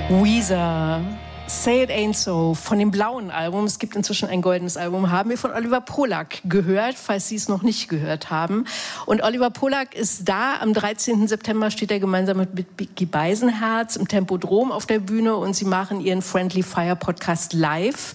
Weezer, Say It Ain't So, von dem blauen Album. Es gibt inzwischen ein goldenes Album, haben wir von Oliver Polak gehört, falls Sie es noch nicht gehört haben. Und Oliver Polak ist da. Am 13. September steht er gemeinsam mit Biggie Beisenherz im Tempodrom auf der Bühne und sie machen ihren Friendly Fire Podcast live.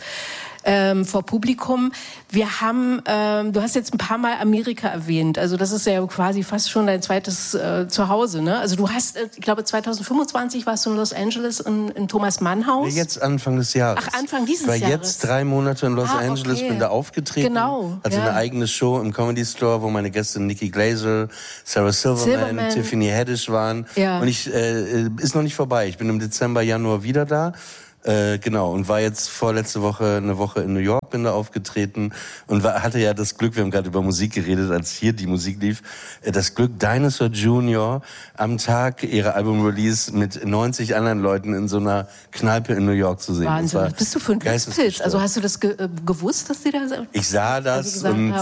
Vor Publikum. Wir haben, du hast jetzt ein paar Mal Amerika erwähnt, also das ist ja quasi fast schon dein zweites Zuhause, ne? Also du hast, ich glaube 2025 warst du in Los Angeles im Thomas Mann Haus. Jetzt Anfang des Jahres. Ach, Anfang dieses Jahres. Ich war jetzt 3 Monate in Los Angeles, bin da aufgetreten. Genau. Also eine eigene Show im Comedy Store, wo meine Gäste Nikki Glaser, Sarah Silverman, Tiffany Haddish waren. Ja. Und ist noch nicht vorbei. Ich bin im Dezember, Januar wieder da. Genau, und war jetzt vorletzte Woche eine Woche in New York, bin da aufgetreten und hatte ja das Glück, wir haben gerade über Musik geredet, als hier die Musik lief, das Glück, Dinosaur Jr. am Tag ihrer Album-Release mit 90 anderen Leuten in so einer Kneipe in New York zu sehen. Wahnsinn, was bist du für ein Glückspilz? Also hast du das gewusst, dass die da sind? Ich sah das und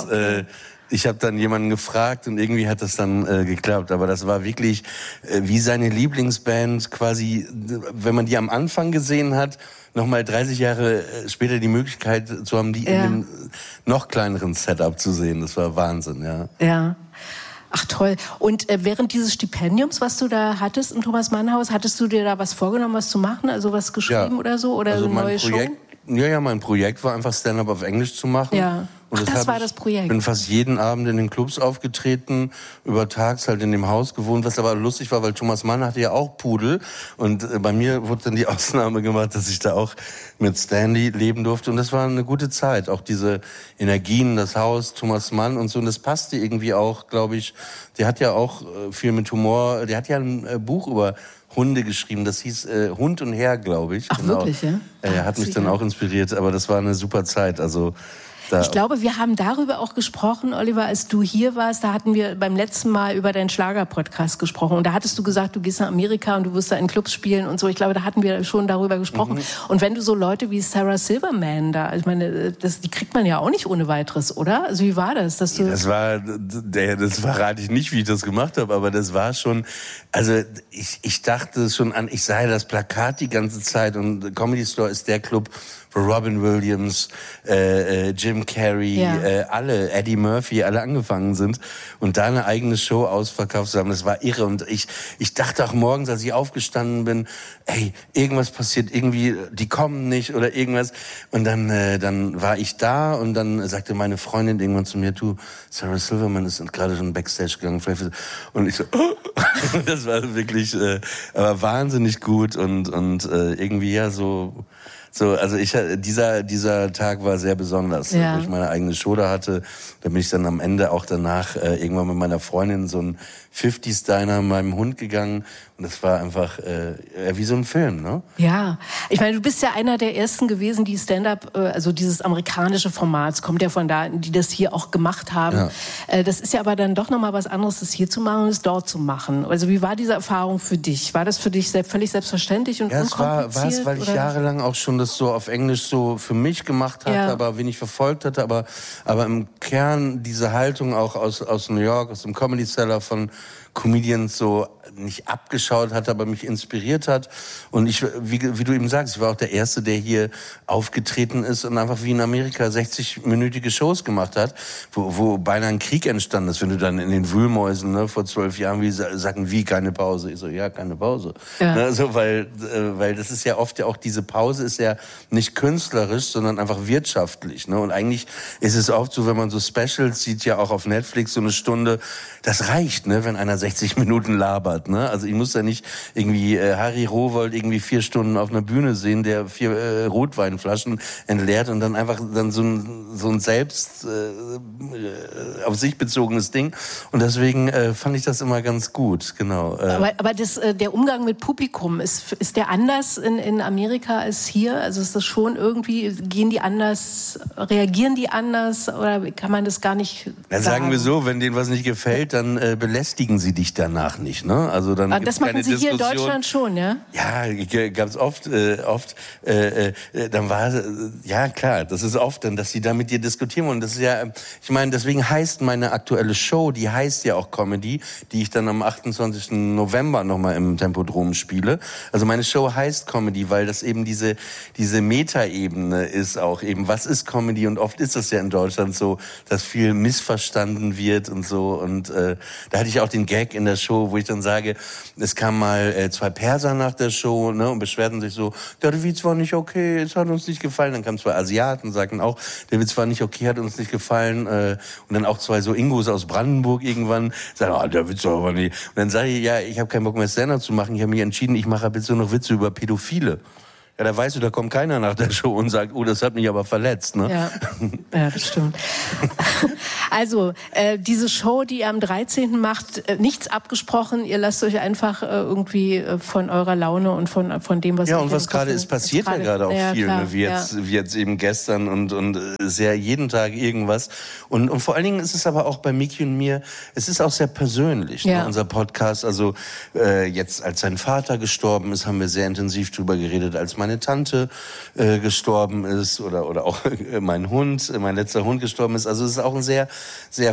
ich habe dann jemanden gefragt und irgendwie hat das dann geklappt. Aber das war wirklich wie seine Lieblingsband quasi, wenn man die am Anfang gesehen hat, nochmal 30 Jahre später die Möglichkeit zu haben, die in einem noch kleineren Setup zu sehen. Das war Wahnsinn, ja. Ja. Ach toll. Und während dieses Stipendiums, was du da hattest im Thomas Mann Haus, hattest du dir da was vorgenommen, was zu machen? Also was geschrieben oder so? Oder also eine neue Show? Ja, mein Projekt war einfach Stand-up auf Englisch zu machen. Ja. Und das war das Projekt. Ich bin fast jeden Abend in den Clubs aufgetreten, übertags halt in dem Haus gewohnt, was aber lustig war, weil Thomas Mann hatte ja auch Pudel und bei mir wurde dann die Ausnahme gemacht, dass ich da auch mit Stanley leben durfte und das war eine gute Zeit, auch diese Energien, das Haus, Thomas Mann und so und das passte irgendwie auch, glaube ich, der hat ja auch viel mit Humor, der hat ja ein Buch über Hunde geschrieben, das hieß Hund und Herr, glaube ich. Ach, genau. Wirklich, ja? Er hat mich dann auch inspiriert, aber das war eine super Zeit, also ich glaube, wir haben darüber auch gesprochen, Oliver, als du hier warst. Da hatten wir beim letzten Mal über deinen Schlager-Podcast gesprochen. Und da hattest du gesagt, du gehst nach Amerika und du wirst da in Clubs spielen und so. Ich glaube, da hatten wir schon darüber gesprochen. Und wenn du so Leute wie Sarah Silverman da, ich meine, die kriegt man ja auch nicht ohne weiteres, oder? Also wie war das? Das verrate ich nicht, wie ich das gemacht habe, aber das war schon, also ich dachte schon an, ich sah ja das Plakat die ganze Zeit und Comedy Store ist der Club, wo Robin Williams, Jim Carrey, alle, Eddie Murphy, alle angefangen sind und da eine eigene Show ausverkauft zu haben, das war irre und ich dachte auch morgens, als ich aufgestanden bin, ey, irgendwas passiert, irgendwie, die kommen nicht oder irgendwas und dann war ich da und dann sagte meine Freundin irgendwann zu mir, du, Sarah Silverman ist gerade schon Backstage gegangen und ich so, das war wirklich aber wahnsinnig gut und irgendwie ja so, also dieser Tag war sehr besonders, wo ich meine eigene Show da hatte. Da bin ich dann am Ende auch danach irgendwann mit meiner Freundin in so einen 50s-Diner mit meinem Hund gegangen. Und das war einfach wie so ein Film, ne? Ja, ich meine, du bist ja einer der Ersten gewesen, die Stand-up, also dieses amerikanische Format, kommt ja von da, die das hier auch gemacht haben. Ja. Das ist ja aber dann doch nochmal was anderes, das hier zu machen und es dort zu machen. Also wie war diese Erfahrung für dich? War das für dich völlig selbstverständlich und unkompliziert? Ja, es war, weil ich jahrelang auch schon das so auf Englisch so für mich gemacht hatte, aber wenig verfolgt hatte, aber im Kern diese Haltung auch aus New York, aus dem Comedy Cellar von Comedians so nicht abgeschaut hat, aber mich inspiriert hat. Und ich, wie du eben sagst, ich war auch der Erste, der hier aufgetreten ist und einfach wie in Amerika 60-minütige Shows gemacht hat, wo beinahe ein Krieg entstanden ist, wenn du dann in den Wühlmäusen, ne, vor 12 Jahren sagen, wie, keine Pause? Ich so, ja, keine Pause. Ja. Ne, so, weil das ist ja oft ja auch, diese Pause ist ja nicht künstlerisch, sondern einfach wirtschaftlich. Ne? Und eigentlich ist es oft so, wenn man so Specials sieht, ja auch auf Netflix so eine Stunde, das reicht, ne, wenn einer 60 Minuten labert. Ne? Also ich muss ja nicht irgendwie Harry Rowohlt irgendwie 4 Stunden auf einer Bühne sehen, der 4 Rotweinflaschen entleert und dann einfach dann so ein selbst auf sich bezogenes Ding. Und deswegen fand ich das immer ganz gut, genau. Aber der Umgang mit Publikum, ist der anders in Amerika als hier? Also ist das schon irgendwie, gehen die anders, reagieren die anders oder kann man das gar nicht sagen? Sagen wir so, wenn denen was nicht gefällt, dann belästigen sie sie dich danach nicht, ne? Also dann das machen Sie hier in Deutschland schon, ja? Ja, gab's oft. Dann war, ja klar, das ist oft dann, dass sie da mit dir diskutieren wollen. Das ist ja, ich meine, deswegen heißt meine aktuelle Show, die heißt ja auch Comedy, die ich dann am 28. November nochmal im Tempodrom spiele. Also meine Show heißt Comedy, weil das eben diese Metaebene ist auch eben, was ist Comedy? Und oft ist das ja in Deutschland so, dass viel missverstanden wird und so. Und da hatte ich auch den Gag in der Show, wo ich dann sage, es kam mal 2 Perser nach der Show, ne, und beschwerten sich so, der Witz war nicht okay, es hat uns nicht gefallen. Dann kamen 2 Asiaten und sagten auch, der Witz war nicht okay, hat uns nicht gefallen. Und dann auch 2 so Ingos aus Brandenburg irgendwann sagen, der Witz war aber nicht. Und dann sage ich, ja, ich habe keinen Bock mehr Stand-up zu machen. Ich habe mich entschieden, ich mache ab jetzt nur noch Witze über Pädophile. Ja, da weißt du, da kommt keiner nach der Show und sagt, oh, das hat mich aber verletzt, ne? Ja, das stimmt. Also, diese Show, die ihr am 13. macht, nichts abgesprochen, ihr lasst euch einfach irgendwie von eurer Laune und von dem, was ja, und was gerade ist, passiert ja gerade auch viel, klar, ne? Wie jetzt eben gestern und sehr jeden Tag irgendwas. Und vor allen Dingen ist es aber auch bei Miki und mir, es ist auch sehr persönlich, ne? Unser Podcast. Also jetzt, als sein Vater gestorben ist, haben wir sehr intensiv drüber geredet, als meine Tante gestorben ist oder auch mein letzter Hund gestorben ist. Also es ist auch ein sehr, sehr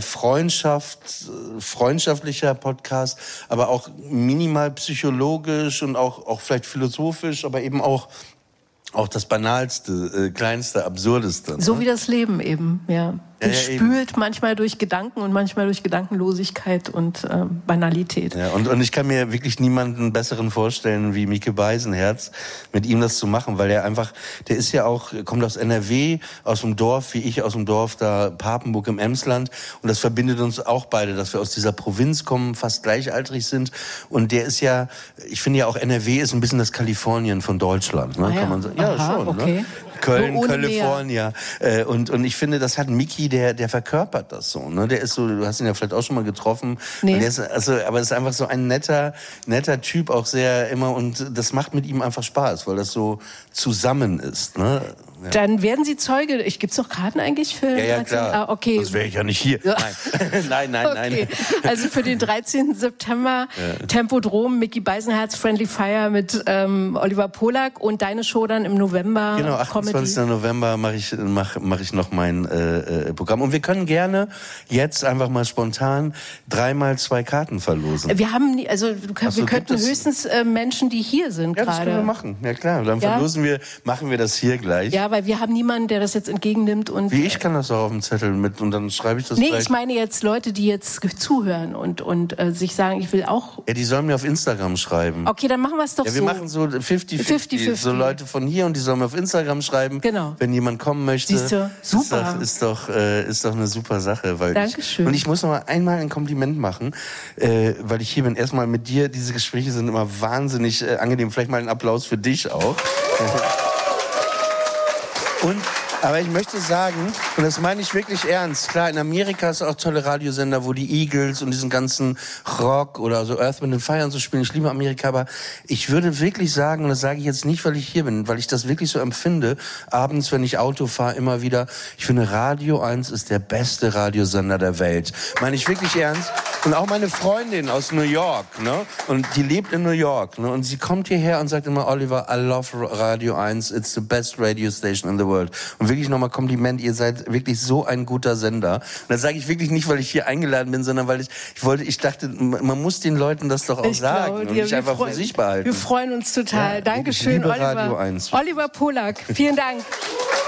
freundschaftlicher Podcast, aber auch minimal psychologisch und auch vielleicht philosophisch, aber eben auch das Banalste, Kleinste, Absurdeste. Ne? So wie das Leben eben, ja. Gespült manchmal durch Gedanken und manchmal durch Gedankenlosigkeit und Banalität. Ja, und ich kann mir wirklich niemanden besseren vorstellen wie Mieke Beisenherz, mit ihm das zu machen, weil der ist ja auch, kommt aus NRW, aus dem Dorf, wie ich aus dem Dorf da Papenburg im Emsland, und das verbindet uns auch beide, dass wir aus dieser Provinz kommen, fast gleichaltrig sind, und der ist ja, ich finde ja auch NRW ist ein bisschen das Kalifornien von Deutschland, ne? Kann man sagen. Ja, aha, schon, okay. Ne? Köln, California. Und ich finde, das hat Miki, der verkörpert das so, ne? Der ist so, du hast ihn ja vielleicht auch schon mal getroffen. Nee. Der ist, aber ist einfach so ein netter Typ, auch sehr immer, und das macht mit ihm einfach Spaß, weil das so zusammen ist, ne? Ja. Dann werden Sie Zeuge. Gibt's doch Karten eigentlich für? Ja, klar. Okay. Sonst wäre ich ja nicht hier. Ja. Nein. Okay. Also für den 13. September Tempodrom, Micky Beisenherz, Friendly Fire mit Oliver Polak und deine Show dann im November. Genau, 28. November mache ich noch mein Programm. Und wir können gerne jetzt einfach mal spontan 3x 2 Karten verlosen. Wir könnten höchstens Menschen, die hier sind gerade. Ja, das können wir machen. Ja klar, dann machen wir das hier gleich. Ja, weil wir haben niemanden, der das jetzt entgegennimmt. Und wie, ich kann das auch auf dem Zettel mit und dann schreibe ich das gleich. Nee, ich meine jetzt Leute, die jetzt zuhören und sich sagen, ich will auch... Ja, die sollen mir auf Instagram schreiben. Okay, dann machen wir es doch so. Ja, wir machen so 50-50. So Leute von hier, und die sollen mir auf Instagram schreiben. Genau. Wenn jemand kommen möchte. Siehst du, super. Ist doch eine super Sache. Weil Dankeschön. Und ich muss noch mal einmal ein Kompliment machen, weil ich hier bin. Erstmal mit dir, diese Gespräche sind immer wahnsinnig angenehm. Vielleicht mal einen Applaus für dich auch. Aber ich möchte sagen, und das meine ich wirklich ernst, klar, in Amerika ist auch tolle Radiosender, wo die Eagles und diesen ganzen Rock oder so Earth, Wind & Fire und so spielen. Ich liebe Amerika, aber ich würde wirklich sagen, und das sage ich jetzt nicht, weil ich hier bin, weil ich das wirklich so empfinde, abends, wenn ich Auto fahre, immer wieder, ich finde, Radio 1 ist der beste Radiosender der Welt. Meine ich wirklich ernst. Und auch meine Freundin aus New York, ne? Und die lebt in New York, ne? Und sie kommt hierher und sagt immer, Oliver, I love Radio 1, it's the best radio station in the world. Und wirklich nochmal Kompliment, ihr seid wirklich so ein guter Sender. Und das sage ich wirklich nicht, weil ich hier eingeladen bin, sondern weil ich dachte, man muss den Leuten das doch auch sagen und nicht einfach für sich behalten. Wir freuen uns total. Dankeschön, Oliver. Radio 1. Oliver Polak, vielen Dank.